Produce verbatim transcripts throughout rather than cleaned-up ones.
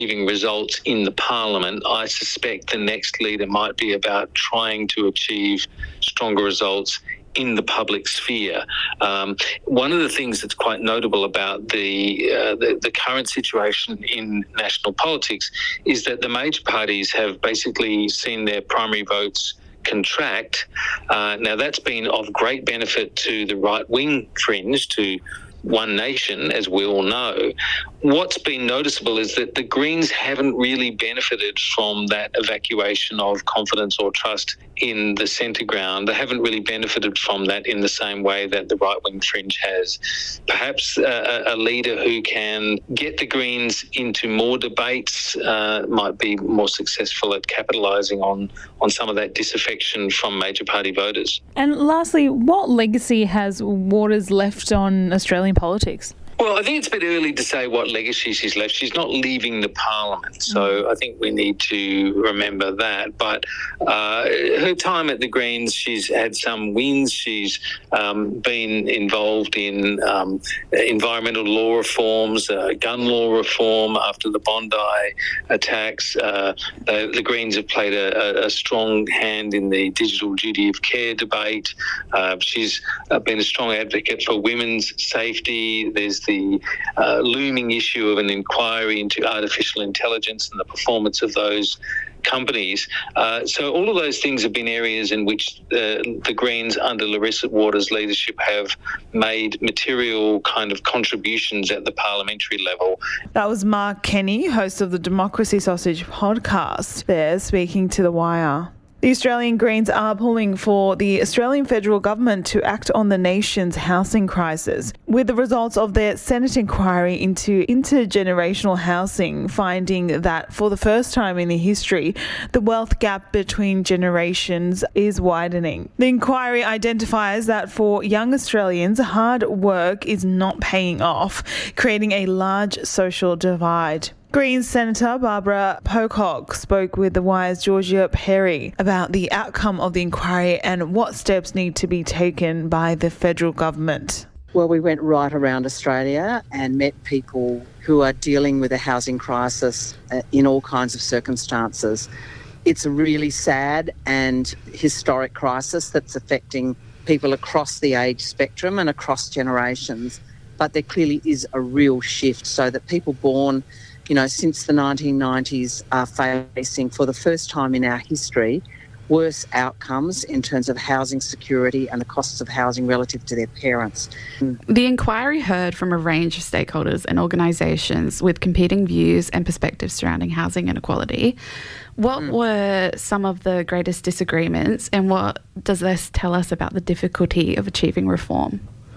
achieving results in the parliament, I suspect the next leader might be about trying to achieve stronger results in the public sphere. Um, one of the things that's quite notable about the, uh, the the current situation in national politics is that the major parties have basically seen their primary votes contract. Uh, now, that's been of great benefit to the right-wing fringe, to One Nation, as we all know. What's been noticeable is that the Greens haven't really benefited from that evacuation of confidence or trust in the centre ground. They haven't really benefited from that in the same way that the right-wing fringe has. Perhaps uh, a leader who can get the Greens into more debates uh, might be more successful at capitalising on, on some of that disaffection from major party voters. And lastly, what legacy has Waters left on Australian politics? Well, I think it's a bit early to say what legacy she's left. She's not leaving the parliament, so I think we need to remember that. But uh, her time at the Greens, she's had some wins. She's um, been involved in um, environmental law reforms, uh, gun law reform after the Bondi attacks. Uh, the, the Greens have played a, a strong hand in the digital duty of care debate. Uh, she's been a strong advocate for women's safety. There's the the uh, looming issue of an inquiry into artificial intelligence and the performance of those companies. Uh, so all of those things have been areas in which uh, the Greens under Larissa Waters' leadership have made material kind of contributions at the parliamentary level. That was Mark Kenny, host of the Democracy Sausage podcast, there speaking to The Wire. The Australian Greens are pulling for the Australian federal government to act on the nation's housing crisis, with the results of their Senate inquiry into intergenerational housing finding that for the first time in their history, the wealth gap between generations is widening. The inquiry identifies that for young Australians, hard work is not paying off, creating a large social divide. Greens Senator Barbara Pocock spoke with The Wire's Georgia Perry about the outcome of the inquiry and what steps need to be taken by the federal government. Well, we went right around Australia and met people who are dealing with a housing crisis in all kinds of circumstances. It's a really sad and historic crisis that's affecting people across the age spectrum and across generations. But there clearly is a real shift so that people born you know, since the nineteen nineties are facing, for the first time in our history, worse outcomes in terms of housing security and the costs of housing relative to their parents. The inquiry heard from a range of stakeholders and organisations with competing views and perspectives surrounding housing inequality. What mm. were some of the greatest disagreements, and what does this tell us about the difficulty of achieving reform?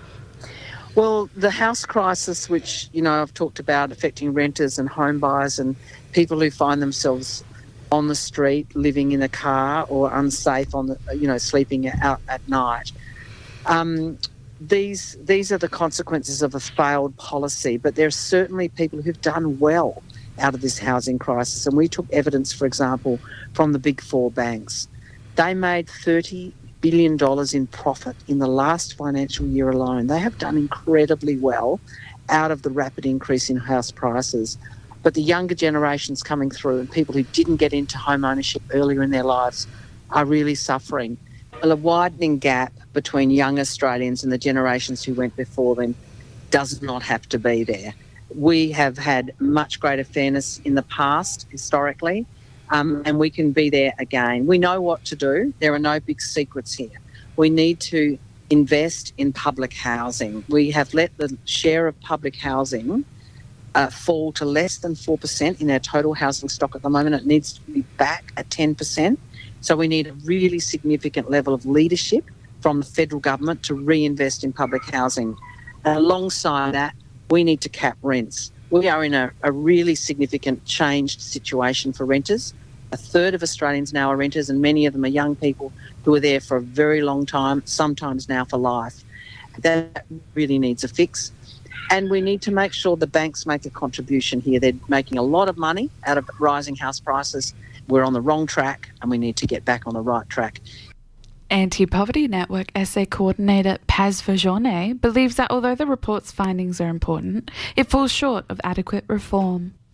Well, the house crisis, which, you know, I've talked about affecting renters and home buyers and people who find themselves on the street, living in a car or unsafe on the, you know, sleeping out at night. Um, these these are the consequences of a failed policy, but there are certainly people who've done well out of this housing crisis. And we took evidence, for example, from the big four banks. They made thirty billion dollars in profit in the last financial year alone. They have done incredibly well out of the rapid increase in house prices. But the younger generations coming through and people who didn't get into home ownership earlier in their lives are really suffering. Well, a widening gap between young Australians and the generations who went before them does not have to be there. We have had much greater fairness in the past, historically, Um, and we can be there again. We know what to do. There are no big secrets here. We need to invest in public housing. We have let the share of public housing uh, fall to less than four percent in our total housing stock at the moment. It needs to be back at ten percent. So we need a really significant level of leadership from the federal government to reinvest in public housing. And alongside that, we need to cap rents. We are in a, a really significant changed situation for renters. A third of Australians now are renters, and many of them are young people who are there for a very long time, sometimes now for life. That really needs a fix. And we need to make sure the banks make a contribution here. They're making a lot of money out of rising house prices. We're on the wrong track, and we need to get back on the right track. Anti-Poverty Network Essay Coordinator Paz Verjourne believes that although the report's findings are important, it falls short of adequate reform.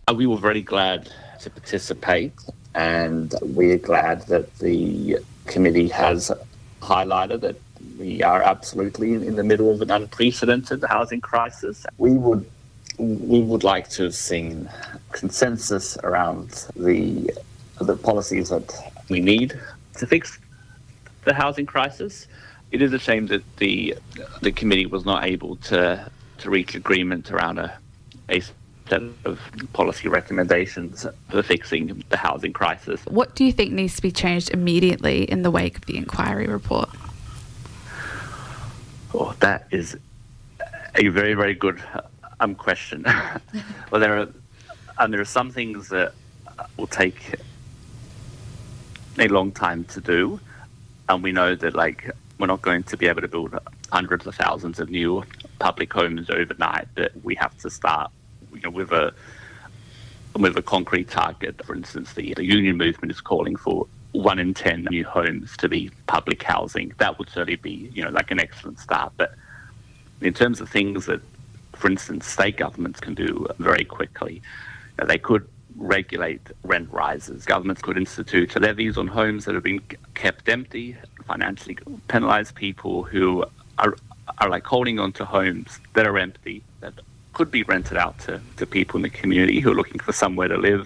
we were very glad to participate, and we're glad that the committee has highlighted that we are absolutely in the middle of an unprecedented housing crisis. We would we would like to have seen consensus around the the policies that we need to fix the housing crisis. It is a shame that the the committee was not able to to reach agreement around a a set of policy recommendations for fixing the housing crisis. What do you think needs to be changed immediately in the wake of the inquiry report? Oh, that is a very, very good um, question. Well, there are, and there are some things that will take a long time to do, and we know that, like, we're not going to be able to build hundreds of thousands of new public homes overnight. But we have to start, you know, with a with a concrete target. For instance, the, the union movement is calling for one in ten new homes to be public housing. That would certainly be, you know, like an excellent start. But in terms of things that, for instance, state governments can do very quickly, you know, they could regulate rent rises. Governments could institute levies on homes that have been kept empty, financially penalise people who are are like holding on to homes that are empty, that could be rented out to, to people in the community who are looking for somewhere to live.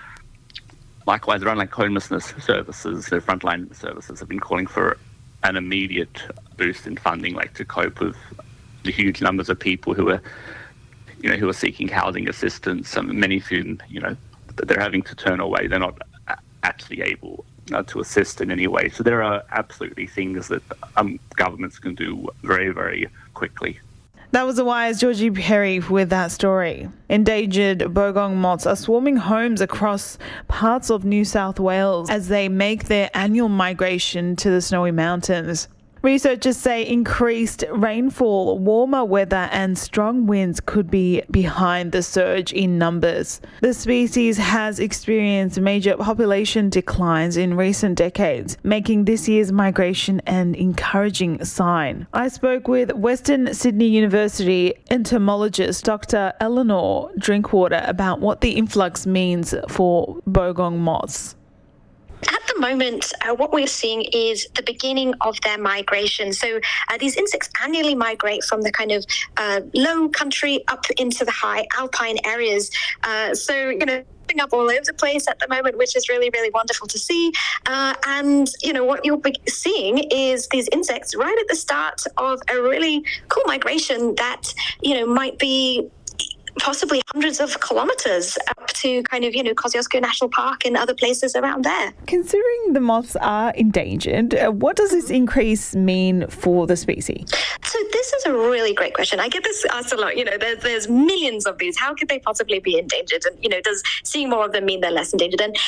Likewise, around like homelessness services, the frontline services have been calling for an immediate boost in funding, like to cope with the huge numbers of people who are, you know, who are seeking housing assistance. And many of whom, you know, they're having to turn away. They're not actually able uh, to assist in any way. So there are absolutely things that um, governments can do very, very quickly. That was the Wire's Georgie Perry with that story. Endangered bogong moths are swarming homes across parts of New South Wales as they make their annual migration to the Snowy Mountains. Researchers say increased rainfall, warmer weather and strong winds could be behind the surge in numbers. The species has experienced major population declines in recent decades, making this year's migration an encouraging sign. I spoke with Western Sydney University entomologist Doctor Eleanor Drinkwater about what the influx means for bogong moths. At the moment, uh, what we're seeing is the beginning of their migration. So uh, these insects annually migrate from the kind of uh, low country up into the high alpine areas. Uh, so, you know, up all over the place at the moment, which is really, really wonderful to see. Uh, and, you know, what you'll be seeing is these insects right at the start of a really cool migration that, you know, might be possibly hundreds of kilometres up to kind of, you know, Kosciuszko National Park and other places around there. Considering the moths are endangered, uh, what does this increase mean for the species? So this is a really great question. I get this asked a lot. You know, there's, there's millions of these. How could they possibly be endangered? And, you know, does seeing more of them mean they're less endangered? And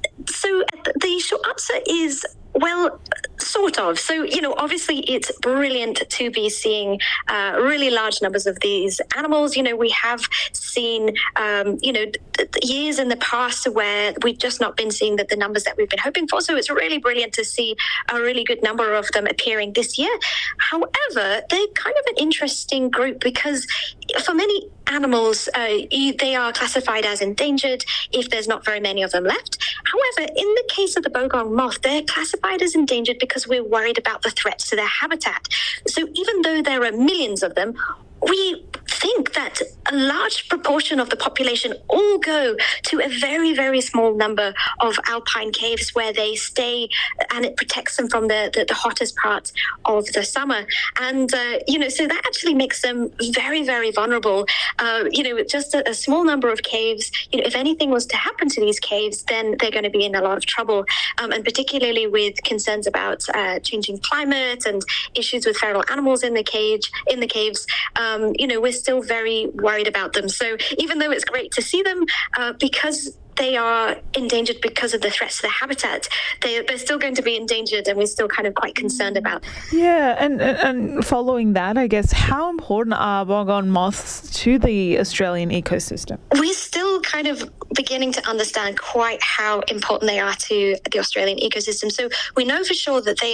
so the short answer is, well, sort of. So, you know, obviously it's brilliant to be seeing uh, really large numbers of these animals. You know, we have seen, um, you know, th- th- years in the past where we've just not been seeing the, the numbers that we've been hoping for. So it's really brilliant to see a really good number of them appearing this year. However, they're kind of an interesting group because for many animals, uh, they are classified as endangered if there's not very many of them left. However, in the case of the bogong moth, they're classified as endangered because we're worried about the threats to their habitat. So even though there are millions of them, we think that a large proportion of the population all go to a very, very small number of alpine caves where they stay, and it protects them from the, the, the hottest parts of the summer. And, uh, you know, so that actually makes them very, very vulnerable. Uh, you know, just a, a small number of caves, you know, if anything was to happen to these caves, then they're going to be in a lot of trouble. Um, and particularly with concerns about uh, changing climate and issues with feral animals in the cage, in the caves, um, you know, we're still very worried about them. So even though it's great to see them, uh, because they are endangered because of the threats to their habitat, they, they're still going to be endangered, and we're still kind of quite concerned about. Yeah, and, and following that, I guess, how important are bogong moths to the Australian ecosystem? We're still kind of beginning to understand quite how important they are to the Australian ecosystem. So we know for sure that they are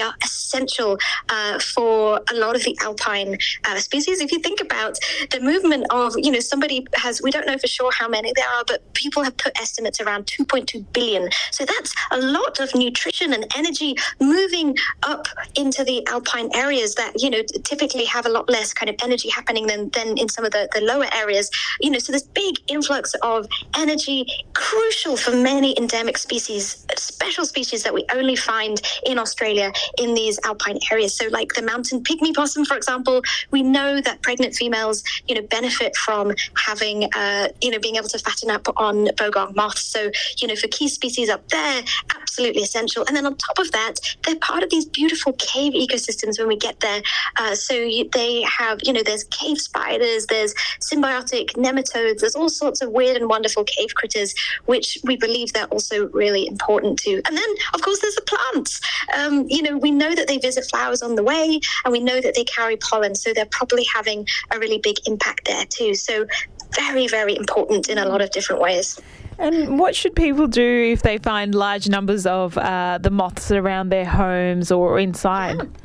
essential uh, for a lot of the alpine uh, species. If you think about the movement of, you know, somebody has, we don't know for sure how many there are, but people have put estimates around two point two billion. So that's a lot of nutrition and energy moving up into the alpine areas that, you know, typically have a lot less kind of energy happening than, than in some of the, the lower areas. You know, so this big influx of energy, crucial for many endemic species, special species that we only find in Australia in these alpine areas. So like the mountain pygmy possum, for example, we know that pregnant females, you know, benefit from having, uh, you know, being able to fatten up on bogong moths. So, you know, for key species up there, absolutely essential. And then on top of that, they're part of these beautiful cave ecosystems when we get there. Uh, so you, they have, you know, there's cave spiders, there's symbiotic nematodes, there's all sorts of weird and wonderful cave critters, which we believe they're also really important to. And then, of course, there's the plants. Um, you know, we know that they visit flowers on the way, and we know that they carry pollen, so they're probably having a really big impact there too. So very, very important in a lot of different ways. And what should people do if they find large numbers of uh, the moths around their homes or inside? Yeah.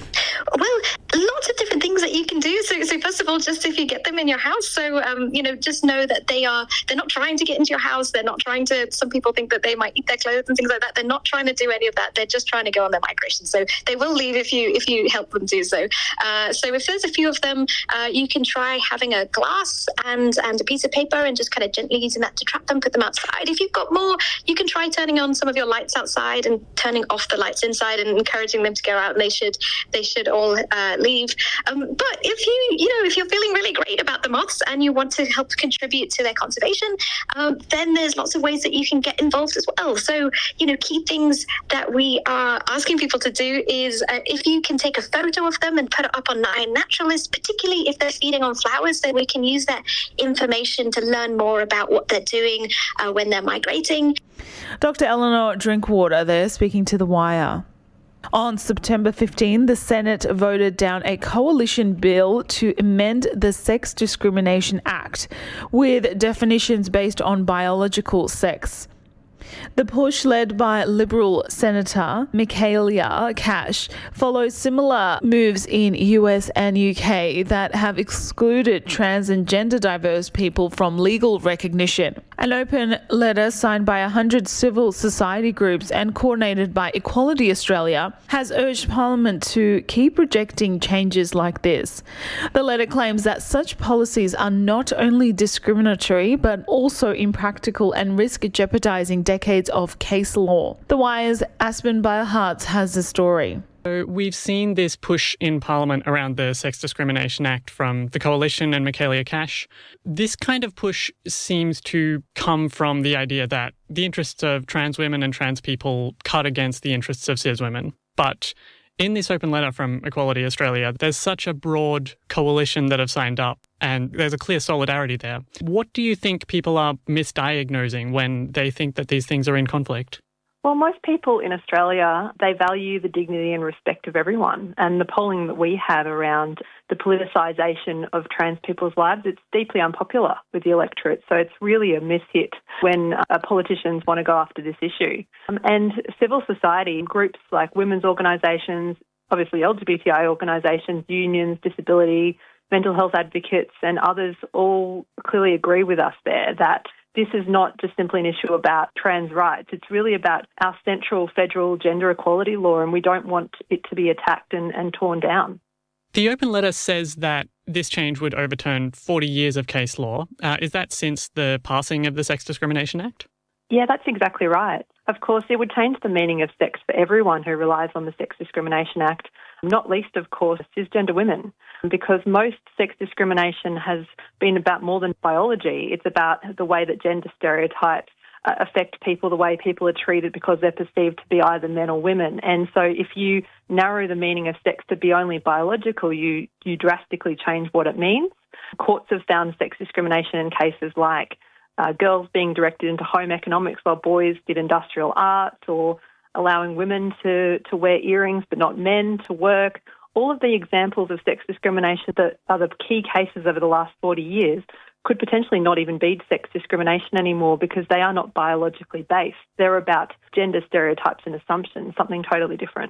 Well, lots of different things that you can do. So, so first of all, just if you get them in your house, so um, you know, just know that they are they're not trying to get into your house. They're not trying to. Some people think that they might eat their clothes and things like that. They're not trying to do any of that. They're just trying to go on their migration. So they will leave if you if you help them do so. Uh, so if there's a few of them, uh, you can try having a glass and and a piece of paper and just kind of gently using that to trap them, put them outside. If you've got more, you can try turning on some of your lights outside and turning off the lights inside and encouraging them to go out. And they should they should all uh, leave. Um, but if you, you know, if you're feeling really great about the moths and you want to help contribute to their conservation, um, then there's lots of ways that you can get involved as well. So, you know, key things that we are asking people to do is uh, if you can take a photo of them and put it up on iNaturalist, particularly if they're feeding on flowers, then we can use that information to learn more about what they're doing uh, when they're migrating. Doctor Eleanor Drinkwater there speaking to The Wire. On September fifteenth, the Senate voted down a coalition bill to amend the Sex Discrimination Act with definitions based on biological sex. The push, led by Liberal Senator Michaelia Cash, follows similar moves in U S and U K that have excluded trans and gender diverse people from legal recognition. An open letter signed by one hundred civil society groups and coordinated by Equality Australia has urged Parliament to keep rejecting changes like this. The letter claims that such policies are not only discriminatory but also impractical and risk jeopardising decades of case law. The Wire's Aspen Beilhartz has the story. So we've seen this push in Parliament around the Sex Discrimination Act from the Coalition and Michaelia Cash. This kind of push seems to come from the idea that the interests of trans women and trans people cut against the interests of cis women. But in this open letter from Equality Australia, there's such a broad coalition that have signed up, and there's a clear solidarity there. What do you think people are misdiagnosing when they think that these things are in conflict? Well, most people in Australia, they value the dignity and respect of everyone. And the polling that we have around the politicisation of trans people's lives, it's deeply unpopular with the electorate. So it's really a mishit when uh, politicians want to go after this issue. Um, and civil society groups like women's organisations, obviously L G B T I organisations, unions, disability, mental health advocates and others all clearly agree with us there that this is not just simply an issue about trans rights. It's really about our central federal gender equality law, and we don't want it to be attacked and, and torn down. The open letter says that this change would overturn forty years of case law. Uh, is that since the passing of the Sex Discrimination Act? Yeah, that's exactly right. Of course, it would change the meaning of sex for everyone who relies on the Sex Discrimination Act, not least, of course, cisgender women, because most sex discrimination has been about more than biology. It's about the way that gender stereotypes uh, affect people, the way people are treated because they're perceived to be either men or women. And so if you narrow the meaning of sex to be only biological, you, you drastically change what it means. Courts have found sex discrimination in cases like uh, girls being directed into home economics while boys did industrial arts, or allowing women to, to wear earrings but not men to work. All of the examples of sex discrimination that are the key cases over the last forty years could potentially not even be sex discrimination anymore because they are not biologically based. They're about gender stereotypes and assumptions, something totally different.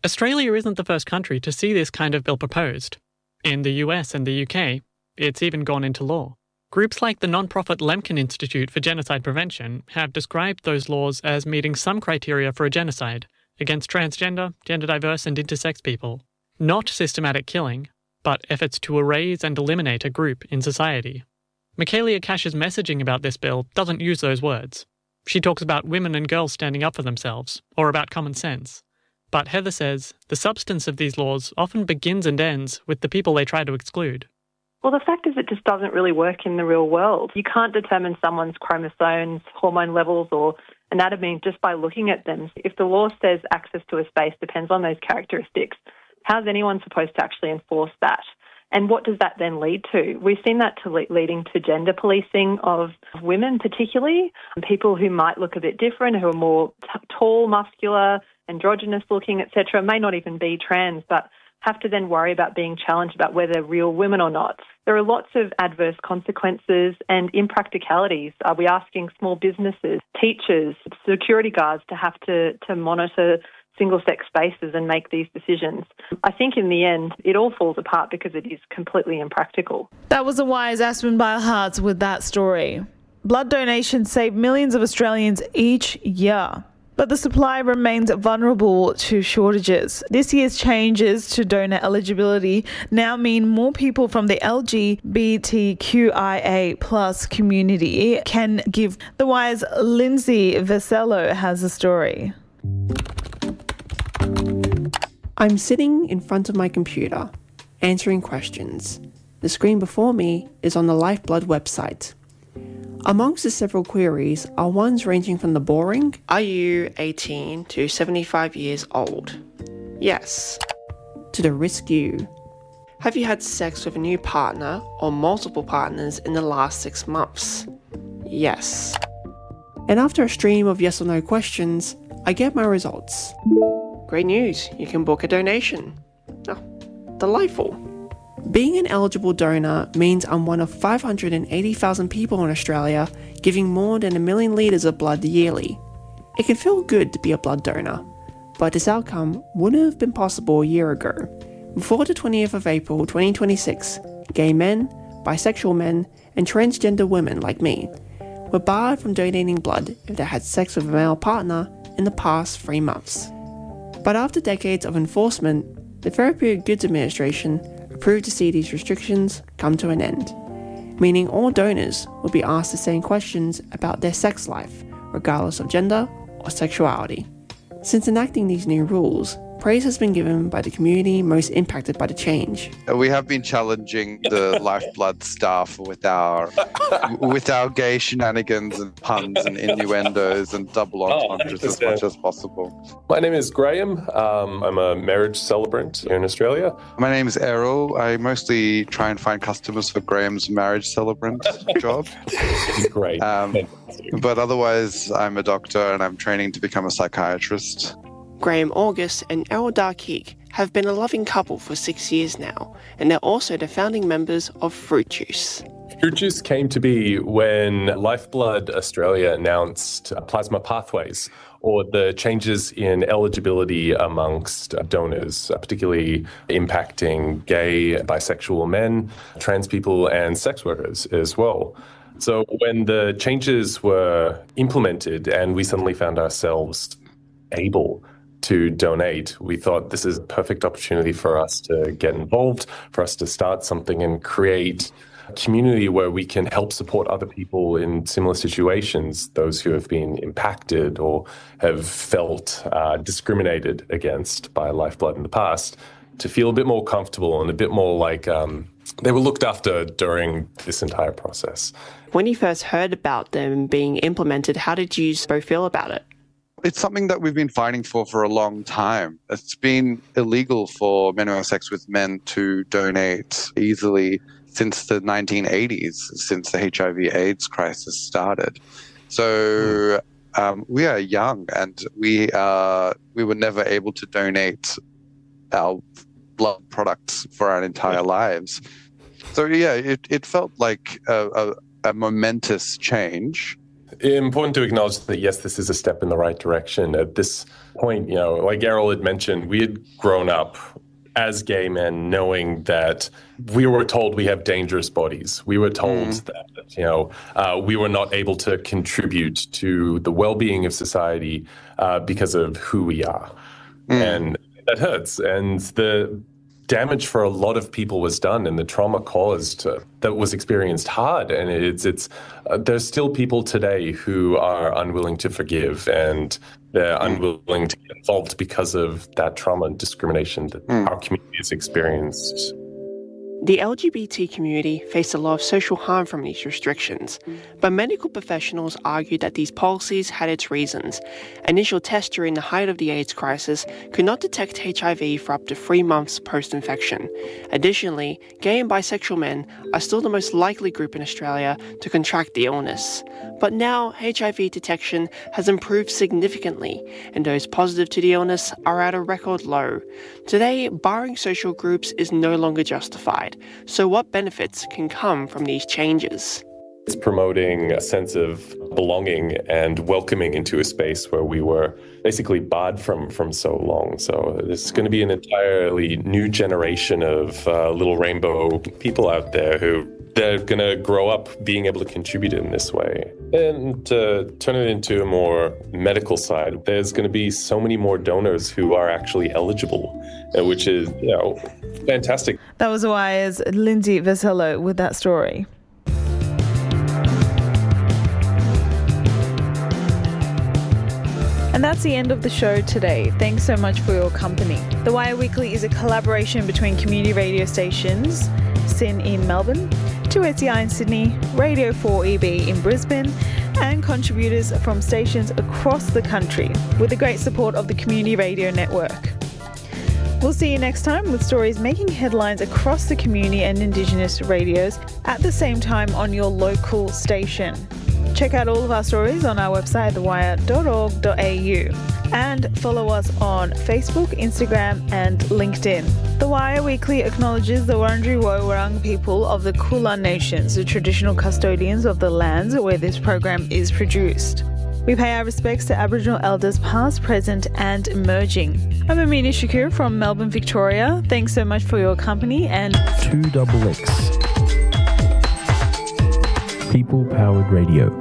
Australia isn't the first country to see this kind of bill proposed. In the U S and the U K, it's even gone into law. Groups like the non-profit Lemkin Institute for Genocide Prevention have described those laws as meeting some criteria for a genocide against transgender, gender diverse and intersex people. Not systematic killing, but efforts to erase and eliminate a group in society. Michaelia Cash's messaging about this bill doesn't use those words. She talks about women and girls standing up for themselves, or about common sense. But Heather says the substance of these laws often begins and ends with the people they try to exclude. Well, the fact is it just doesn't really work in the real world. You can't determine someone's chromosomes, hormone levels or anatomy just by looking at them. If the law says access to a space depends on those characteristics, how's anyone supposed to actually enforce that? And what does that then lead to? We've seen that to le- leading to gender policing of women particularly, people who might look a bit different, who are more t- tall, muscular, androgynous looking, et cetera, may not even be trans, but have to then worry about being challenged about whether they're real women or not. There are lots of adverse consequences and impracticalities. Are we asking small businesses, teachers, security guards to have to, to monitor single-sex spaces and make these decisions? I think in the end, it all falls apart because it is completely impractical. That was a wise Aspen Beilharz with that story. Blood donations save millions of Australians each year. But the supply remains vulnerable to shortages. This year's changes to donor eligibility now mean more people from the L G B T Q I A plus community can give. The Wire's Lindsay Vesello has a story. I'm sitting in front of my computer, answering questions. The screen before me is on the Lifeblood website. Amongst the several queries are ones ranging from the boring, are you eighteen to seventy-five years old? Yes. To the risky, have you had sex with a new partner or multiple partners in the last six months? Yes. And after a stream of yes or no questions, I get my results. Great news, you can book a donation. Oh, delightful. Being an eligible donor means I'm one of five hundred eighty thousand people in Australia giving more than a million litres of blood yearly. It can feel good to be a blood donor, but this outcome wouldn't have been possible a year ago. Before the twentieth of April twenty twenty-six, gay men, bisexual men, and transgender women like me were barred from donating blood if they had sex with a male partner in the past three months. But after decades of enforcement, the Therapeutic Goods Administration approved to see these restrictions come to an end, meaning all donors will be asked the same questions about their sex life, regardless of gender or sexuality. Since enacting these new rules, praise has been given by the community most impacted by the change. We have been challenging the Lifeblood staff with our with our gay shenanigans and puns and innuendos and double entendres oh, as much as possible. My name is Graham. Um, I'm a marriage celebrant here in Australia. My name is Errol. I mostly try and find customers for Graham's marriage celebrant job. Great. Um, but otherwise, I'm a doctor and I'm training to become a psychiatrist. Graham August and Errol Darkeek have been a loving couple for six years now, and they're also the founding members of Fruit Juice. Fruit Juice came to be when Lifeblood Australia announced plasma pathways, or the changes in eligibility amongst donors, particularly impacting gay, bisexual men, trans people, and sex workers as well. So when the changes were implemented and we suddenly found ourselves able to donate, we thought this is a perfect opportunity for us to get involved, for us to start something and create a community where we can help support other people in similar situations, those who have been impacted or have felt uh, discriminated against by Lifeblood in the past, to feel a bit more comfortable and a bit more like um, they were looked after during this entire process. When you first heard about them being implemented, how did you both feel about it? It's something that we've been fighting for for a long time. It's been illegal for men who have sex with men to donate easily since the nineteen eighties, since the H I V AIDS crisis started. So um, we are young and we uh, we were never able to donate our blood products for our entire lives. So yeah, it, it felt like a, a, a momentous change. Important to acknowledge that, yes, this is a step in the right direction. At this point, you know, like Errol had mentioned, we had grown up as gay men knowing that we were told we have dangerous bodies. We were told mm. that, you know, uh, we were not able to contribute to the well-being of society uh, because of who we are. Mm. And that hurts. And the damage for a lot of people was done, and the trauma caused uh, that was experienced hard. And it's it's uh, there's still people today who are unwilling to forgive, and they're mm. unwilling to get involved because of that trauma and discrimination that mm. our community has experienced. The L G B T community faced a lot of social harm from these restrictions, but medical professionals argued that these policies had its reasons. Initial tests during the height of the AIDS crisis could not detect H I V for up to three months post-infection. Additionally, gay and bisexual men are still the most likely group in Australia to contract the illness. But now, H I V detection has improved significantly, and those positive to the illness are at a record low. Today, barring social groups is no longer justified. So what benefits can come from these changes? It's promoting a sense of belonging and welcoming into a space where we were basically barred from from so long. So there's going to be an entirely new generation of uh, little rainbow people out there who they're going to grow up being able to contribute in this way. And to turn it into a more medical side, there's going to be so many more donors who are actually eligible, which is, you know, fantastic. That was Wire's Lindsay Vasello with that story. And that's the end of the show today. Thanks so much for your company. The Wire Weekly is a collaboration between community radio stations, S Y N in Melbourne, two S E I in Sydney, Radio four E B in Brisbane, and contributors from stations across the country with the great support of the Community Radio Network. We'll see you next time with stories making headlines across the community and Indigenous radios at the same time on your local station. Check out all of our stories on our website, the wire dot org dot a u, and follow us on Facebook, Instagram and LinkedIn. The Wire Weekly acknowledges the Wurundjeri Woi-wurrung people of the Kulin Nations, the traditional custodians of the lands where this program is produced. We pay our respects to Aboriginal elders past, present and emerging. I'm Amina Shakur from Melbourne, Victoria. Thanks so much for your company and two double X. People Powered Radio.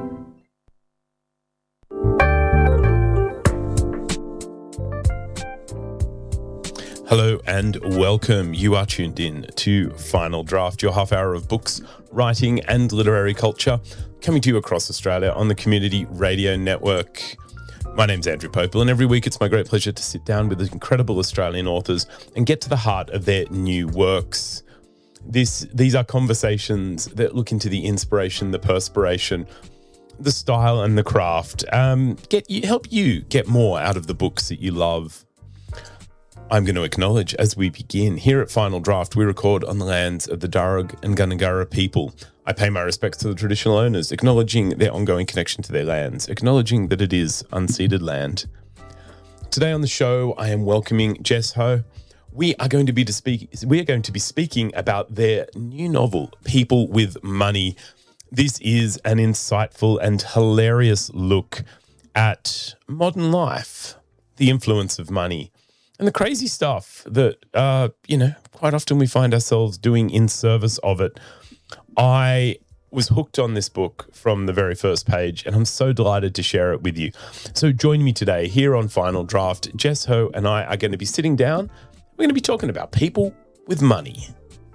Hello and welcome. You are tuned in to Final Draft, your half hour of books, writing and literary culture, coming to you across Australia on the Community Radio Network. My name's Andrew Popel, and every week it's my great pleasure to sit down with incredible Australian authors and get to the heart of their new works. This, these are conversations that look into the inspiration, the perspiration, the style and the craft, um, get you, help you get more out of the books that you love. I'm going to acknowledge as we begin, here at Final Draft, we record on the lands of the Darug and Gundungurra people. I pay my respects to the traditional owners, acknowledging their ongoing connection to their lands, acknowledging that it is unceded land. Today on the show, I am welcoming Jess Ho. We are going to be to speak. We are going to be speaking about their new novel, People with Money. This is an insightful and hilarious look at modern life, the influence of money, and the crazy stuff that, uh, you know, quite often we find ourselves doing in service of it. I was hooked on this book from the very first page, and I'm so delighted to share it with you. So join me today here on Final Draft. Jess Ho and I are going to be sitting down. We're going to be talking about people with money.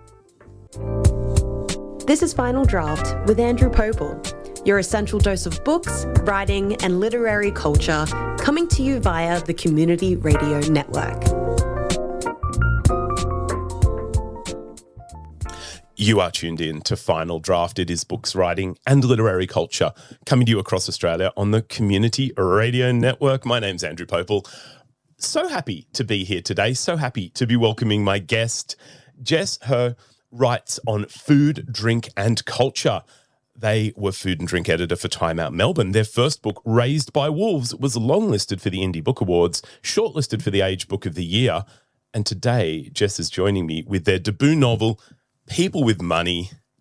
This is Final Draft with Andrew Popel, your essential dose of books, writing and literary culture, coming to you via the Community Radio Network. You are tuned in to Final Draft. It is books, writing and literary culture coming to you across Australia on the Community Radio Network. My name's Andrew Popel. So happy to be here today. So happy to be welcoming my guest. Jess Ho writes on food, drink and culture. They were food and drink editor for Time Out Melbourne. Their first book, Raised by Wolves, was longlisted for the Indie Book Awards, shortlisted for the Age Book of the Year. And today, Jess is joining me with their debut novel, People with Money.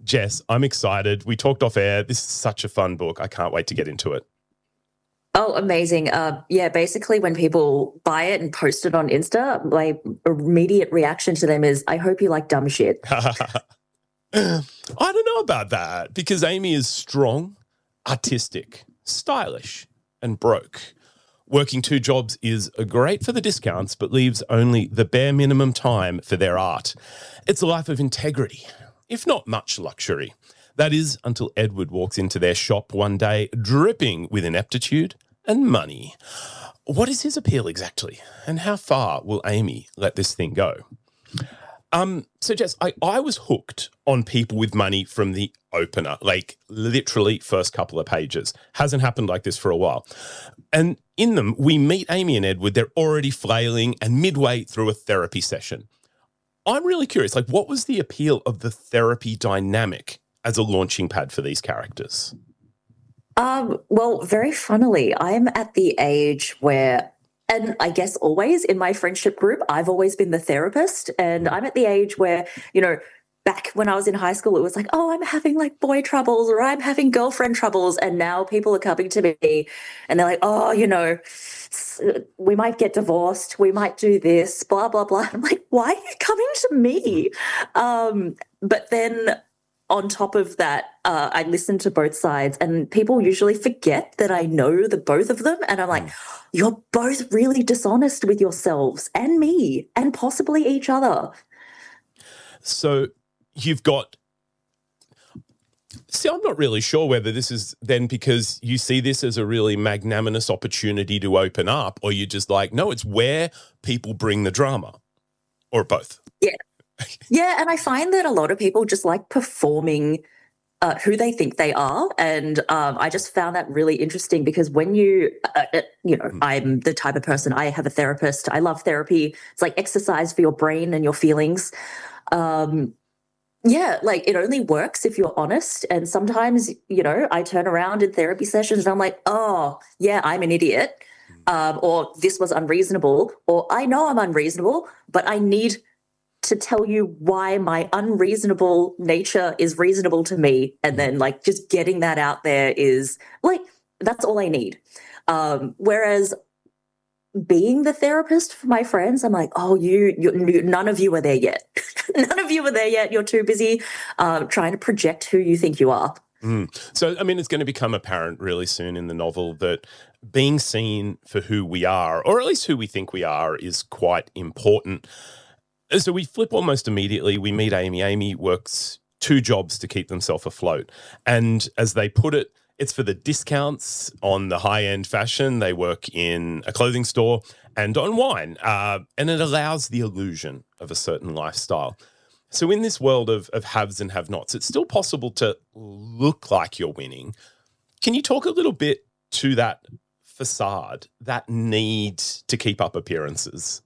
Jess, I'm excited. We talked off air. This is such a fun book. I can't wait to get into it. Oh, amazing. Uh, yeah, basically when people buy it and post it on Insta, my immediate reaction to them is, I hope you like dumb shit. I don't know about that, because Amy is strong, artistic, stylish, and broke. Working two jobs is great for the discounts, but leaves only the bare minimum time for their art. It's a life of integrity, if not much luxury. That is until Edward walks into their shop one day, dripping with ineptitude and money. What is his appeal exactly? And how far will Amy let this thing go? Um, so, Jess, I, I was hooked on People with Money from the opener, like literally first couple of pages. Hasn't happened like this for a while. And in them, we meet Amy and Edward. They're already flailing and midway through a therapy session. I'm really curious, like, what was the appeal of the therapy dynamic as a launching pad for these characters? Um, well, very funnily, I'm at the age where, and I guess always in my friendship group, I've always been the therapist. And I'm at the age where, you know, back when I was in high school, it was like, oh, I'm having like boy troubles or I'm having girlfriend troubles. And now people are coming to me and they're like, oh, you know, we might get divorced. We might do this, blah, blah, blah. I'm like, why are you coming to me? Um, but then on top of that, uh, I listen to both sides and people usually forget that I know the both of them. And I'm like, you're both really dishonest with yourselves and me and possibly each other. So you've got, see, I'm not really sure whether this is then because you see this as a really magnanimous opportunity to open up, or you're just like, no, it's where people bring the drama, or both. Yeah. Yeah, and I find that a lot of people just like performing uh, who they think they are, and um, I just found that really interesting because when you, uh, you know, I'm the type of person, I have a therapist, I love therapy. It's like exercise for your brain and your feelings. Um, yeah, like it only works if you're honest, and sometimes, you know, I turn around in therapy sessions and I'm like, oh, yeah, I'm an idiot, um, or this was unreasonable, or I know I'm unreasonable, but I need to tell you why my unreasonable nature is reasonable to me. And then like just getting that out there is like, that's all I need. Um, whereas being the therapist for my friends, I'm like, oh, you, you none of you are there yet. None of you are there yet. You're too busy um, trying to project who you think you are. Mm. So, I mean, it's going to become apparent really soon in the novel that being seen for who we are, or at least who we think we are, is quite important. So we flip almost immediately. We meet Amy. Amy works two jobs to keep themselves afloat. And as they put it, it's for the discounts on the high-end fashion. They work in a clothing store and on wine. Uh, and it allows the illusion of a certain lifestyle. So in this world of, of haves and have-nots, it's still possible to look like you're winning. Can you talk a little bit to that facade, that need to keep up appearances?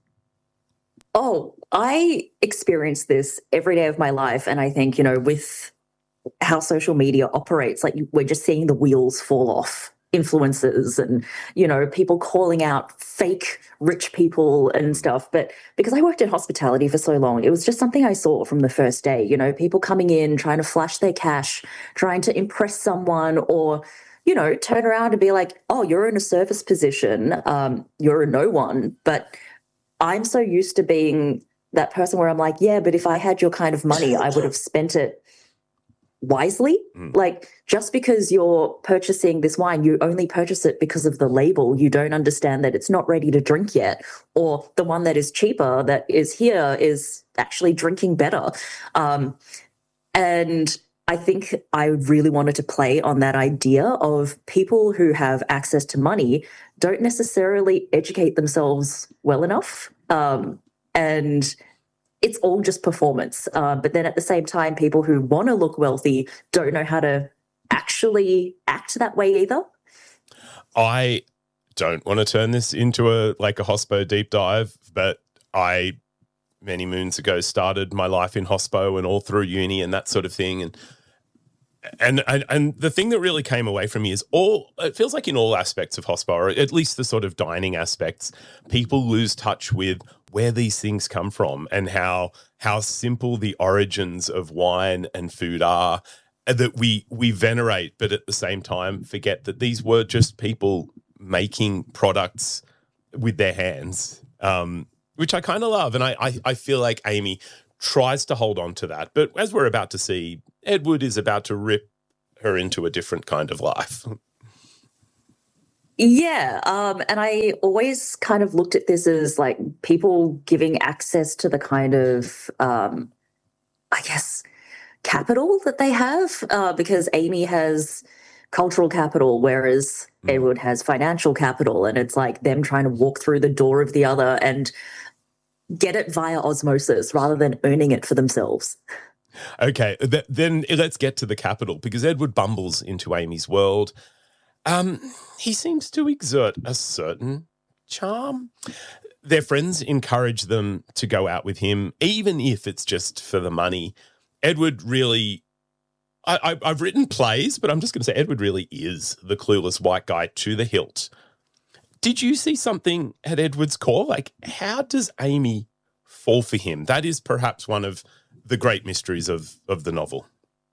Oh, I experience this every day of my life. And I think, you know, with how social media operates, like we're just seeing the wheels fall off. Influencers and, you know, people calling out fake rich people and stuff. But because I worked in hospitality for so long, it was just something I saw from the first day, you know, people coming in, trying to flash their cash, trying to impress someone, or, you know, turn around and be like, oh, you're in a service position, um, you're a no one. But I'm so used to being that person where I'm like, yeah, but if I had your kind of money, I would have spent it wisely. Mm. Like, just because you're purchasing this wine, you only purchase it because of the label. You don't understand that it's not ready to drink yet, or the one that is cheaper that is here is actually drinking better. Um, and I think I really wanted to play on that idea of people who have access to money don't necessarily educate themselves well enough. Um, and it's all just performance. Uh, but then at the same time, people who want to look wealthy don't know how to actually act that way either. I don't want to turn this into a like a hospo deep dive, but I many moons ago started my life in hospo and all through uni and that sort of thing. And And, and and the thing that really came away from me is all, it feels like in all aspects of hospital, or at least the sort of dining aspects, people lose touch with where these things come from and how how simple the origins of wine and food are, that we we venerate, but at the same time forget that these were just people making products with their hands, um, which I kind of love. And I, I I feel like Amy tries to hold on to that. But as we're about to see, Edward is about to rip her into a different kind of life. Yeah, um, and I always kind of looked at this as like people giving access to the kind of, um, I guess, capital that they have, uh, because Amy has cultural capital, whereas mm. Edward has financial capital, and it's like them trying to walk through the door of the other and get it via osmosis rather than earning it for themselves. Okay, th- then let's get to the capital, because Edward bumbles into Amy's world. Um, he seems to exert a certain charm. Their friends encourage them to go out with him, even if it's just for the money. Edward really, I, I, I've written plays, but I'm just going to say Edward really is the clueless white guy to the hilt. Did you see something at Edward's core? Like, how does Amy fall for him? That is perhaps one of the great mysteries of, of the novel.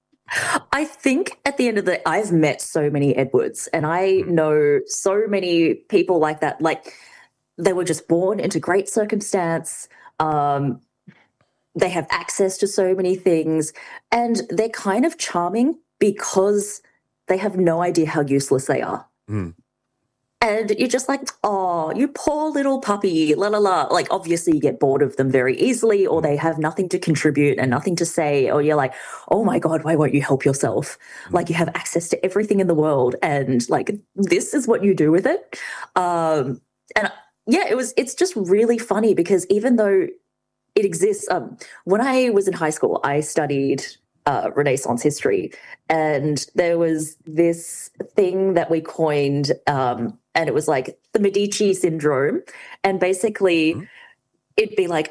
I think at the end of the day, I've met so many Edwards, and I know so many people like that. Like, they were just born into great circumstance. Um, they have access to so many things, and they're kind of charming because they have no idea how useless they are. Mm. And you're just like, oh, you poor little puppy, la, la, la. Like, obviously you get bored of them very easily, or they have nothing to contribute and nothing to say, or you're like, oh my God, why won't you help yourself? Mm. Like, you have access to everything in the world, and like, this is what you do with it. Um, and yeah, it was, it's just really funny because even though it exists, um, when I was in high school, I studied Uh, Renaissance history, and there was this thing that we coined, um, and it was like the Medici syndrome, and basically mm-hmm. it'd be like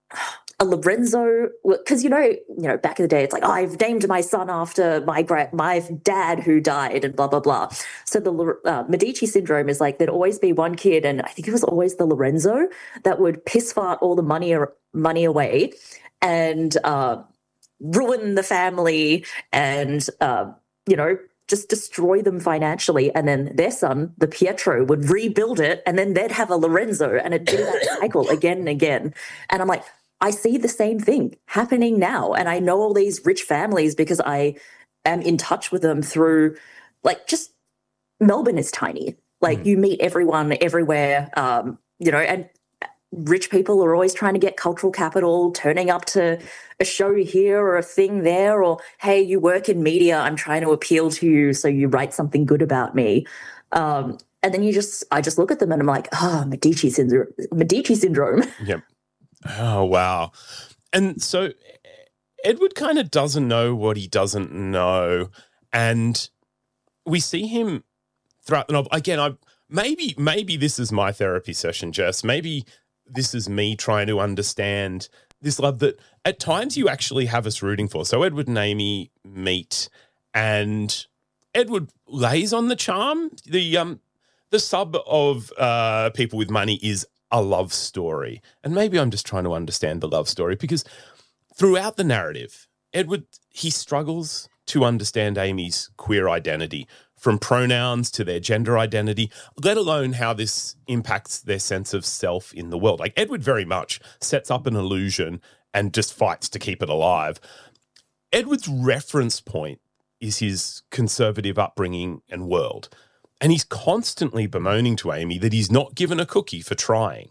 a Lorenzo, because you know, you know, back in the day, it's like, oh, I've named my son after my gra- my dad who died, and blah blah blah. So the uh, Medici syndrome is like there'd always be one kid, and I think it was always the Lorenzo that would piss fart all the money money away, and uh, ruin the family, and uh, you know, just destroy them financially. And then their son, the Pietro, would rebuild it, and then they'd have a Lorenzo, and it'd do that cycle again and again. And I'm like, I see the same thing happening now, and I know all these rich families because I am in touch with them through, like, just Melbourne is tiny. Like, mm. you meet everyone everywhere, um, you know, and rich people are always trying to get cultural capital, turning up to a show here or a thing there, or, hey, you work in media, I'm trying to appeal to you, so you write something good about me. Um, and then you just, I just look at them and I'm like, oh, Medici syndrome. Medici syndrome. Yep. Oh, wow. And so Edward kind of doesn't know what he doesn't know. And we see him throughout the novel. Again, I maybe maybe this is my therapy session, Jess. Maybe this is me trying to understand this love that at times you actually have us rooting for. So Edward and Amy meet, and Edward lays on the charm. The um the sub of uh, People with Money is a love story. And maybe I'm just trying to understand the love story, because throughout the narrative, Edward, he struggles to understand Amy's queer identity, from pronouns to their gender identity, let alone how this impacts their sense of self in the world. Like, Edward very much sets up an illusion and just fights to keep it alive. Edward's reference point is his conservative upbringing and world. And he's constantly bemoaning to Amy that he's not given a cookie for trying.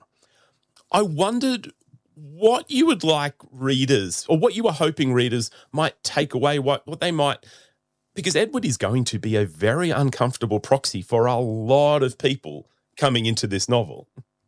I wondered what you would like readers, or what you were hoping readers might take away, what, what they might, because Edward is going to be a very uncomfortable proxy for a lot of people coming into this novel.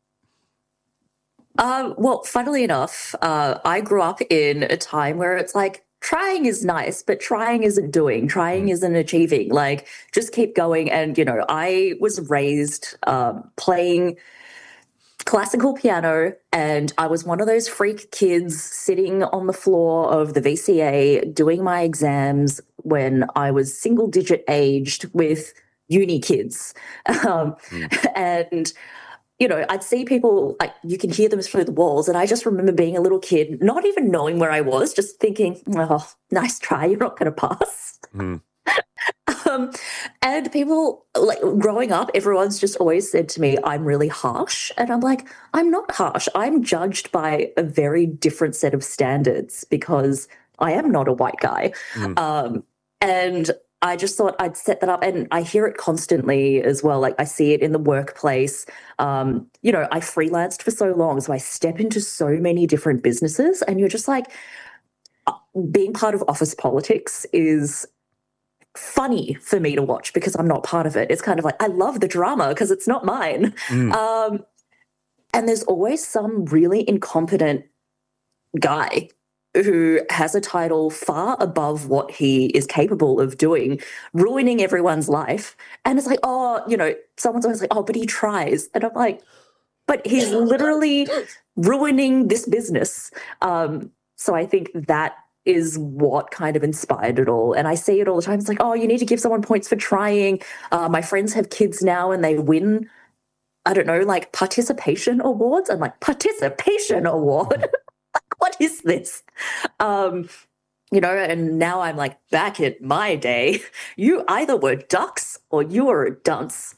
Uh, well, funnily enough, uh, I grew up in a time where it's like, trying is nice, but trying isn't doing. Trying isn't achieving. Like, just keep going. And, you know, I was raised um, playing classical piano, and I was one of those freak kids sitting on the floor of the V C A doing my exams when I was single digit aged with uni kids. Um, mm. And, you know, I'd see people, like, you can hear them through the walls, and I just remember being a little kid, not even knowing where I was, just thinking, oh, nice try, you're not going to pass. Mm. Um, and people, like, growing up, everyone's just always said to me, I'm really harsh. And I'm like, I'm not harsh. I'm judged by a very different set of standards because I am not a white guy. Mm. Um, and I just thought I'd set that up, and I hear it constantly as well. Like, I see it in the workplace. Um, you know, I freelanced for so long, so I step into so many different businesses, and you're just like, being part of office politics is funny for me to watch because I'm not part of it. It's kind of like, I love the drama because it's not mine. Mm. Um, and there's always some really incompetent guy who has a title far above what he is capable of doing, ruining everyone's life. And it's like, oh, you know, someone's always like, oh, but he tries. And I'm like, but he's literally ruining this business. Um, so I think that is what kind of inspired it all. And I see it all the time. It's like, oh, you need to give someone points for trying. Uh, my friends have kids now and they win, I don't know, like participation awards. I'm like, participation award? Like, what is this? Um, you know, and now I'm like, back in my day, you either were ducks or you were a dunce.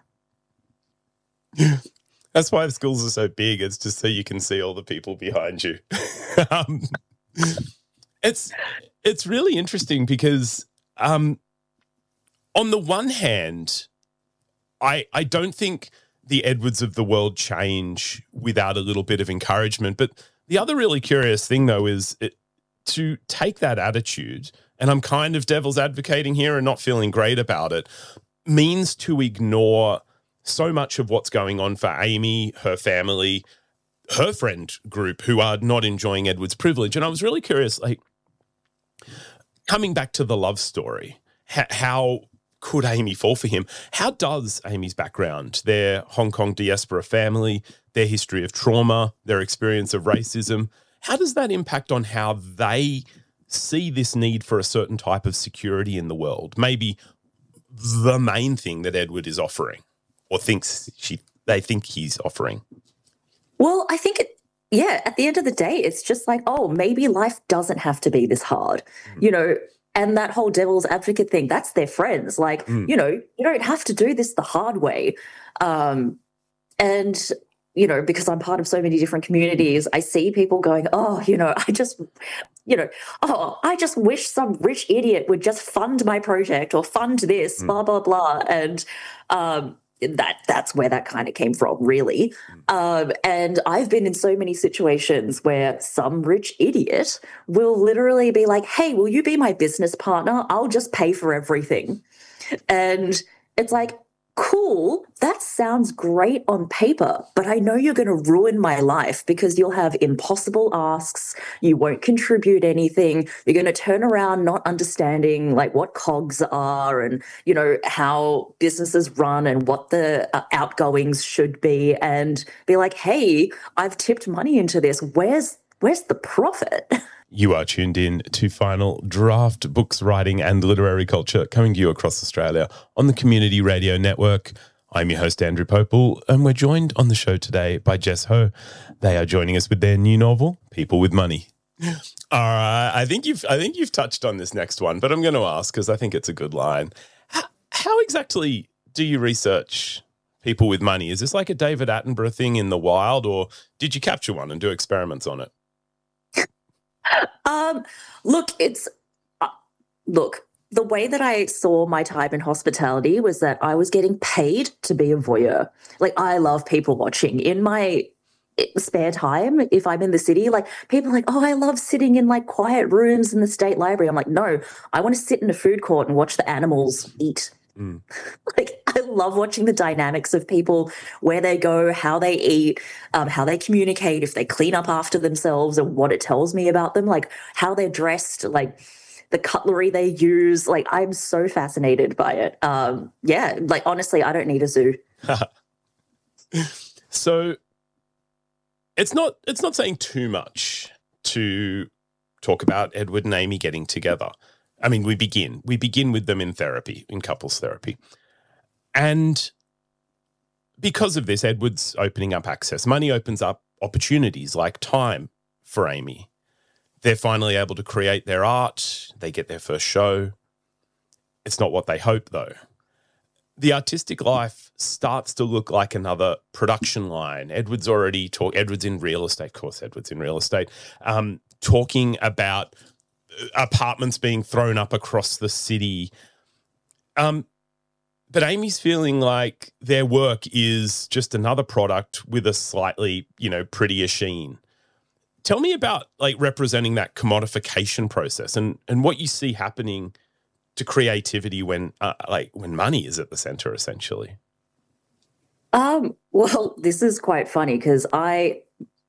That's why schools are so big. It's just so you can see all the people behind you. um, It's it's really interesting because um, on the one hand, I I don't think the Edwards of the world change without a little bit of encouragement. But the other really curious thing, though, is it, to take that attitude, and I'm kind of devil's advocating here and not feeling great about it, means to ignore so much of what's going on for Amy, her family, her friend group who are not enjoying Edward's privilege. And I was really curious, like, coming back to the love story, how, how could Amy fall for him? How does Amy's background, their Hong Kong diaspora family, their history of trauma, their experience of racism, how does that impact on how they see this need for a certain type of security in the world? Maybe the main thing that Edward is offering or thinks she they think he's offering. Well, I think it Yeah, at the end of the day, it's just like, oh, maybe life doesn't have to be this hard, mm. you know, and that whole devil's advocate thing, that's their friends. Like, mm. you know, you don't have to do this the hard way. Um, and, you know, because I'm part of so many different communities, I see people going, oh, you know, I just, you know, oh, I just wish some rich idiot would just fund my project or fund this, mm. blah, blah, blah. And, um, that that's where that kind of came from, really. Um, and I've been in so many situations where some rich idiot will literally be like, hey, will you be my business partner? I'll just pay for everything. And it's like, cool, that sounds great on paper, but I know you're going to ruin my life because you'll have impossible asks, you won't contribute anything, you're going to turn around not understanding like what cogs are and, you know, how businesses run and what the uh, outgoings should be, and be like, hey, I've tipped money into this, where's where's the profit? You are tuned in to Final Draft, books, writing and literary culture coming to you across Australia on the Community Radio Network. I'm your host, Andrew Popel, and we're joined on the show today by Jess Ho. They are joining us with their new novel, People with Money. All right, I think you've I think you've touched on this next one, but I'm going to ask because I think it's a good line. How, how exactly do you research People with Money? Is this like a David Attenborough thing in the wild, or did you capture one and do experiments on it? Um, look, it's, uh, look, the way that I saw my time in hospitality was that I was getting paid to be a voyeur. Like, I love people watching. In my spare time, if I'm in the city, like, people are like, oh, I love sitting in like quiet rooms in the State Library. I'm like, no, I want to sit in a food court and watch the animals eat. Mm. Like, I love watching the dynamics of people, where they go, how they eat, um, how they communicate, if they clean up after themselves and what it tells me about them, like how they're dressed, like the cutlery they use. Like, I'm so fascinated by it. Um, yeah, like, honestly, I don't need a zoo. So it's not it's not saying too much to talk about Edward and Amy getting together. I mean, we begin. We begin with them in therapy, in couples therapy. And because of this, Edward's opening up access. Money opens up opportunities like time for Amy. They're finally able to create their art. They get their first show. It's not what they hope, though. The artistic life starts to look like another production line. Edward's already talk. Edward's in real estate. Of course, Edward's in real estate. Um, talking about apartments being thrown up across the city. Um, but Amy's feeling like their work is just another product with a slightly, you know, prettier sheen. Tell me about like representing that commodification process and and what you see happening to creativity when uh, like when money is at the center, essentially. Um, well, this is quite funny because I,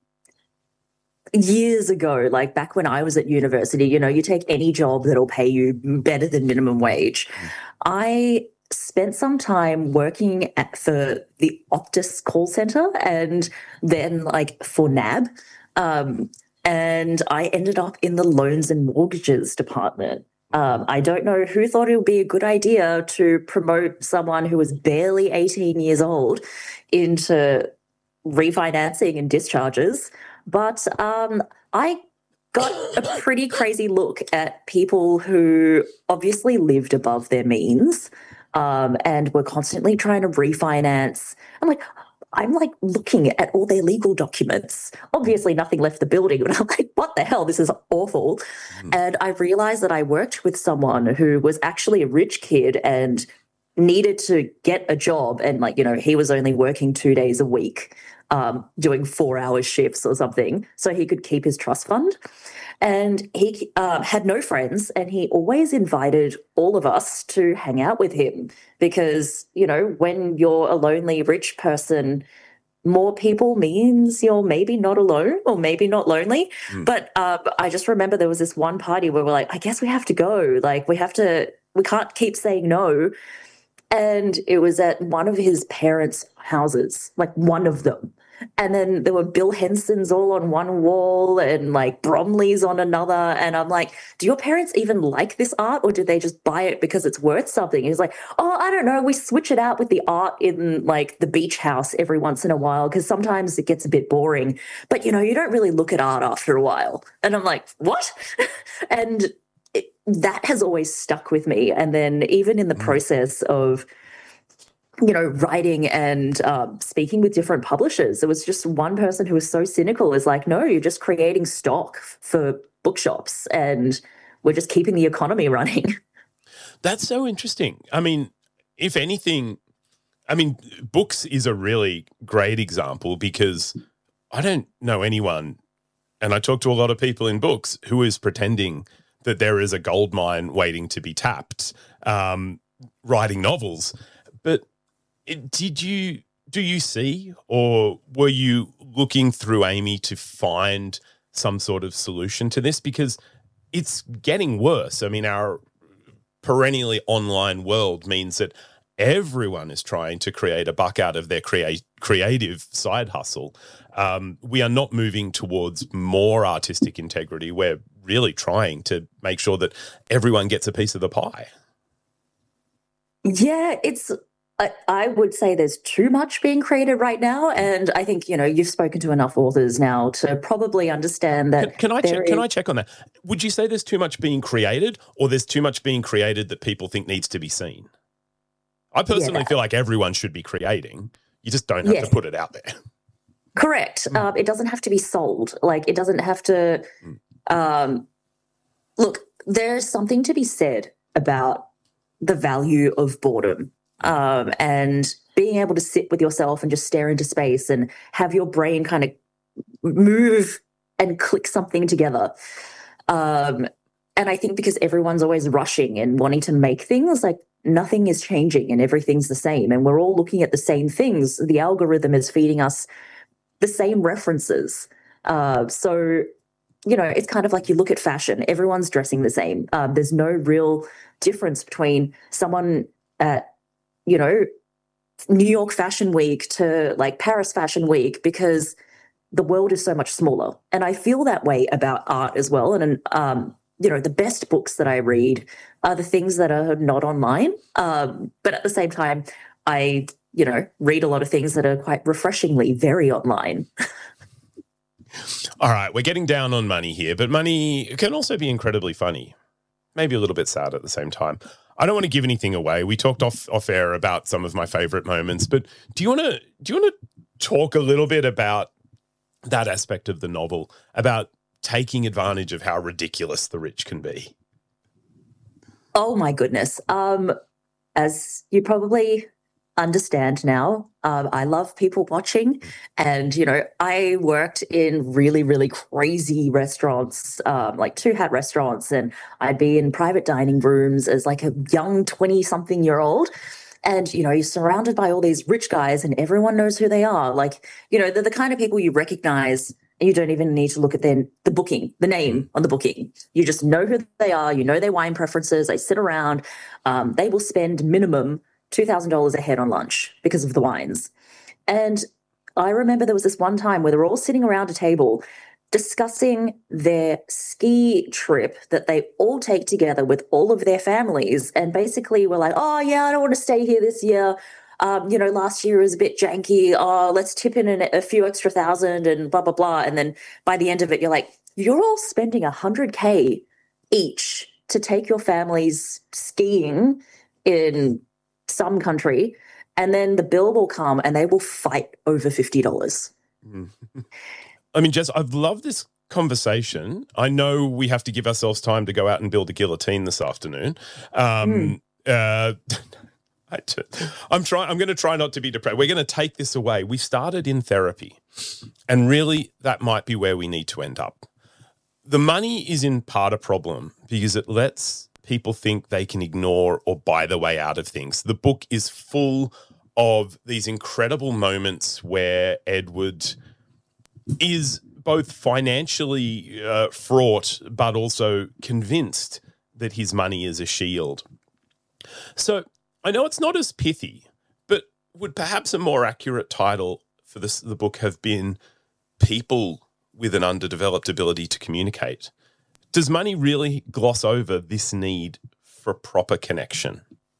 years ago, like back when I was at university, you know, you take any job that'll pay you better than minimum wage. Mm. I spent some time working at, for the Optus call center and then like for N A B. Um, and I ended up in the loans and mortgages department. Um, I don't know who thought it would be a good idea to promote someone who was barely eighteen years old into refinancing and discharges. But um, I got a pretty crazy look at people who obviously lived above their means um, and were constantly trying to refinance. I'm like, I'm like looking at all their legal documents. Obviously nothing left the building, but I'm like, what the hell? This is awful. Mm. And I realized that I worked with someone who was actually a rich kid and needed to get a job. And like, you know, he was only working two days a week, um, doing four hour shifts or something so he could keep his trust fund. And he uh, had no friends, and he always invited all of us to hang out with him because, you know, when you're a lonely rich person, more people means you're maybe not alone or maybe not lonely. Mm. But uh, I just remember there was this one party where we're like, I guess we have to go. Like, we have to, we can't keep saying no. And it was at one of his parents' houses, like one of them. And then there were Bill Hensons all on one wall and like Bromley's on another. And I'm like, do your parents even like this art or did they just buy it because it's worth something? And he's like, oh, I don't know. We switch it out with the art in like the beach house every once in a while because sometimes it gets a bit boring. But, you know, you don't really look at art after a while. And I'm like, what? and it, that has always stuck with me. And then even in the process of, you know, writing and um, speaking with different publishers, there was just one person who was so cynical is like, no, you're just creating stock for bookshops and we're just keeping the economy running. That's so interesting. I mean, if anything, I mean, books is a really great example because I don't know anyone, and I talk to a lot of people in books, who is pretending that there is a gold mine waiting to be tapped, um, writing novels. But Did you, do you see, or were you looking through Amy to find some sort of solution to this? Because it's getting worse. I mean, our perennially online world means that everyone is trying to create a buck out of their create, creative side hustle. Um, we are not moving towards more artistic integrity. We're really trying to make sure that everyone gets a piece of the pie. Yeah, it's... I would say there's too much being created right now, and I think, you know, you've spoken to enough authors now to probably understand that. Can, can I check? Is... Can I check on that? Would you say there's too much being created, or there's too much being created that people think needs to be seen? I personally yeah. feel like everyone should be creating. You just don't have yeah. to put it out there. Correct. Mm. Um, it doesn't have to be sold. Like, it doesn't have to. Mm. Um, look, there's something to be said about the value of boredom. Um, and being able to sit with yourself and just stare into space and have your brain kind of move and click something together. Um, and I think because everyone's always rushing and wanting to make things, like nothing is changing and everything's the same. And we're all looking at the same things. The algorithm is feeding us the same references. Uh, so, you know, it's kind of like you look at fashion. Everyone's dressing the same. Um, there's no real difference between someone at you know, New York Fashion Week to like Paris Fashion Week because the world is so much smaller. And I feel that way about art as well. And, um, you know, the best books that I read are the things that are not online. Um, but at the same time, I, you know, read a lot of things that are quite refreshingly very online. All right, we're getting down on money here, but money can also be incredibly funny, maybe a little bit sad at the same time. I don't want to give anything away. We talked off off air about some of my favorite moments, but do you want to do you want to talk a little bit about that aspect of the novel, about taking advantage of how ridiculous the rich can be? Oh my goodness. Um, as you probably understand now, um, I love people watching, and you know, I worked in really, really crazy restaurants, um, like two hat restaurants, and I'd be in private dining rooms as like a young twenty-something year old. And, you know, you're surrounded by all these rich guys and everyone knows who they are. Like, you know, they're the kind of people you recognize and you don't even need to look at their, the booking, the name on the booking. You just know who they are. You know their wine preferences. They sit around. Um, they will spend minimum two thousand dollars a head on lunch because of the wines. And I remember there was this one time where they were all sitting around a table discussing their ski trip that they all take together with all of their families. And basically we're like, oh, yeah, I don't want to stay here this year. Um, you know, last year was a bit janky. Oh, let's tip in an, a few extra thousand and blah, blah, blah. And then by the end of it, you're like, you're all spending one hundred K each to take your families skiing in some country. And then the bill will come and they will fight over fifty dollars. Mm-hmm. I mean, Jess, I've loved this conversation. I know we have to give ourselves time to go out and build a guillotine this afternoon. Um, mm. uh, I t- I'm trying. I'm going to try not to be depressed. We're going to take this away. We started in therapy, and really, that might be where we need to end up. The money is in part a problem because it lets people think they can ignore or buy their way out of things. The book is full of these incredible moments where Edward is both financially uh, fraught but also convinced that his money is a shield. So I know it's not as pithy, but would perhaps a more accurate title for this, the book have been People with an Underdeveloped Ability to Communicate? Does money really gloss over this need for proper connection?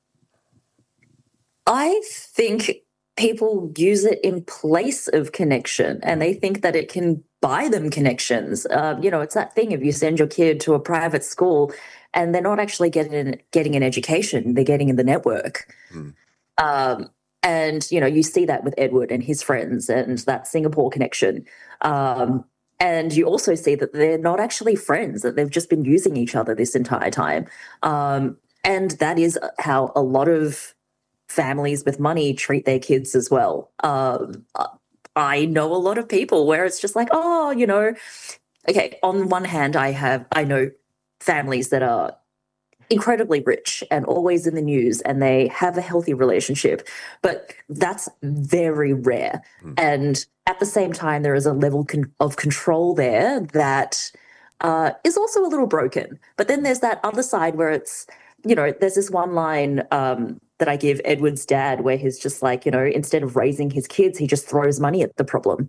I think people use it in place of connection and they think that it can buy them connections. Um, you know, it's that thing if you send your kid to a private school and they're not actually getting, getting an education, they're getting in the network. Mm. Um, and, you know, you see that with Edward and his friends and that Singapore connection. Um, and you also see that they're not actually friends, that they've just been using each other this entire time. Um, and that is how a lot of families with money treat their kids as well. Um, I know a lot of people where it's just like, oh, you know, okay, on one hand, I have, I know families that are incredibly rich and always in the news and they have a healthy relationship, but that's very rare. Mm. And at the same time, there is a level con- of control there that uh, is also a little broken. But then there's that other side where it's, you know, there's this one line um, that I give Edward's dad where he's just like, you know, instead of raising his kids, he just throws money at the problem.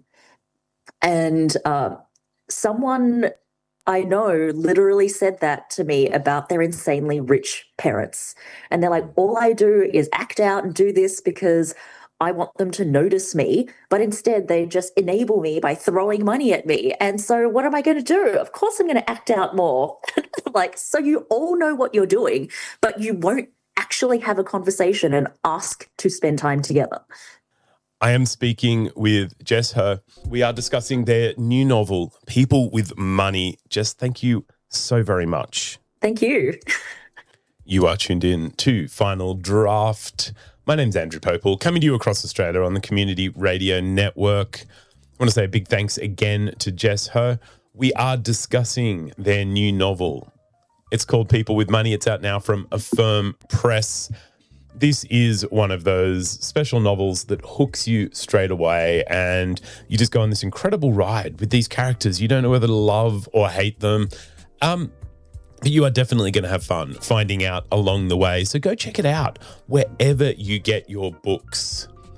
And uh, someone I know literally said that to me about their insanely rich parents. And they're like, all I do is act out and do this because I want them to notice me, but instead they just enable me by throwing money at me. And so what am I going to do? Of course I'm going to act out more. Like, so you all know what you're doing, but you won't actually have a conversation and ask to spend time together. I am speaking with Jess He. We are discussing their new novel, People with Money. Jess, thank you so very much. Thank you. You are tuned in to Final Draft. My name's Andrew Popel, coming to you across Australia on the Community Radio Network. I want to say a big thanks again to Jess He. We are discussing their new novel. It's called People with Money. It's out now from Affirm Press. This is one of those special novels that hooks you straight away and you just go on this incredible ride with these characters. You don't know whether to love or hate them. Um, but you are definitely going to have fun finding out along the way. So go check it out wherever you get your books.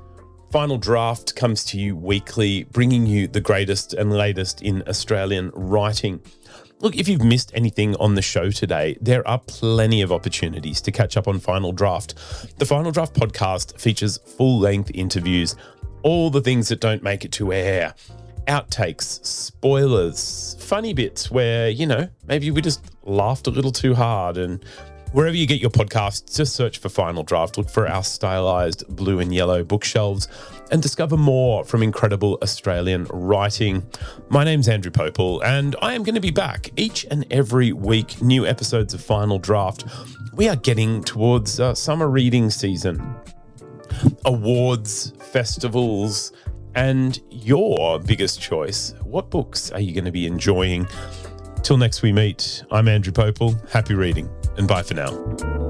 Final Draft comes to you weekly, bringing you the greatest and latest in Australian writing. Look, if you've missed anything on the show today, there are plenty of opportunities to catch up on Final Draft. The Final Draft podcast features full-length interviews, all the things that don't make it to air, outtakes, spoilers, funny bits where, you know, maybe we just laughed a little too hard. And wherever you get your podcasts, just search for Final Draft, look for our stylized blue and yellow bookshelves, and discover more from incredible Australian writing. My name's Andrew Popel, and I am going to be back each and every week, new episodes of Final Draft. We are getting towards uh, summer reading season. Awards, festivals, and your biggest choice. What books are you going to be enjoying? Till next we meet, I'm Andrew Popel. Happy reading, and bye for now.